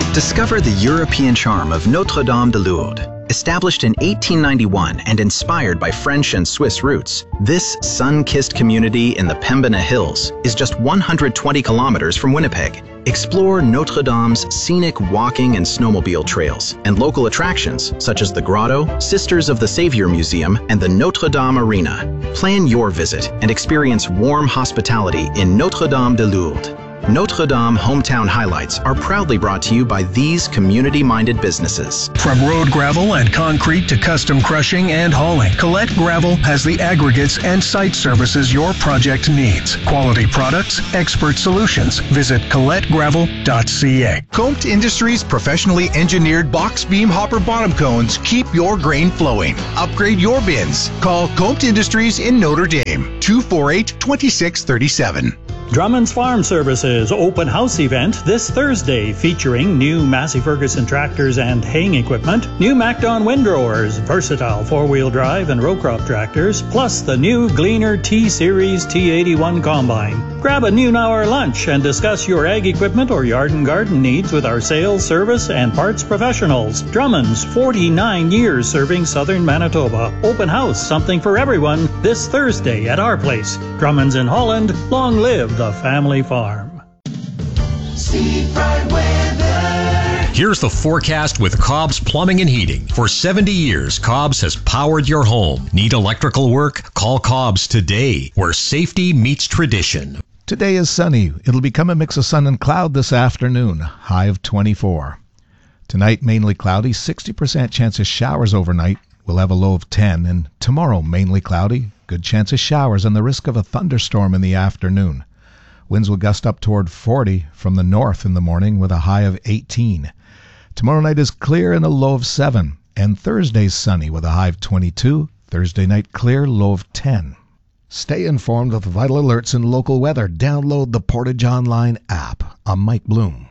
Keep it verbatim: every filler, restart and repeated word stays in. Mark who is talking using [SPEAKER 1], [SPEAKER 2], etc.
[SPEAKER 1] Discover the European charm of Notre-Dame de Lourdes. Established in eighteen ninety-one and inspired by French and Swiss roots, this sun-kissed community in the Pembina Hills is just one hundred twenty kilometers from Winnipeg. Explore Notre Dame's scenic walking and snowmobile trails and local attractions such as the Grotto, Sisters of the Savior Museum, and the Notre Dame Arena. Plan your visit and experience warm hospitality in Notre-Dame de Lourdes. Notre Dame Hometown Highlights are proudly brought to you by these community-minded businesses.
[SPEAKER 2] From road gravel and concrete to custom crushing and hauling, Colette Gravel has the aggregates and site services your project needs. Quality products, expert solutions. Visit colette gravel dot c a.
[SPEAKER 3] Comte Industries' professionally engineered box beam hopper bottom cones keep your grain flowing. Upgrade your bins. Call Comte Industries in Notre Dame, two four eight, two six three seven.
[SPEAKER 4] Drummond's Farm Services open house event this Thursday featuring new Massey Ferguson tractors and haying equipment, new MacDon windrowers, versatile four-wheel drive and row crop tractors, plus the new Gleaner T-Series T eighty-one combine. Grab a noon hour lunch and discuss your ag equipment or yard and garden needs with our sales, service, and parts professionals. Drummond's, forty-nine years serving southern Manitoba. Open house, something for everyone, this Thursday at our place. Drummond's in Holland, long live the family farm.
[SPEAKER 5] Seafront weather.
[SPEAKER 6] Here's the forecast with Cobb's Plumbing and Heating. For seventy years, Cobb's has powered your home. Need electrical work? Call Cobb's today, where safety meets tradition.
[SPEAKER 7] Today is sunny. It'll become a mix of sun and cloud this afternoon, high of twenty-four. Tonight, mainly cloudy, sixty percent chance of showers overnight. We'll have a low of ten, and tomorrow, mainly cloudy, good chance of showers and the risk of a thunderstorm in the afternoon. Winds will gust up toward forty from the north in the morning with a high of eighteen. Tomorrow night is clear and a low of seven. And Thursday's sunny with a high of twenty-two. Thursday night clear, low of ten. Stay informed with vital alerts and local weather. Download the Portage Online app. I'm Mike Bloom.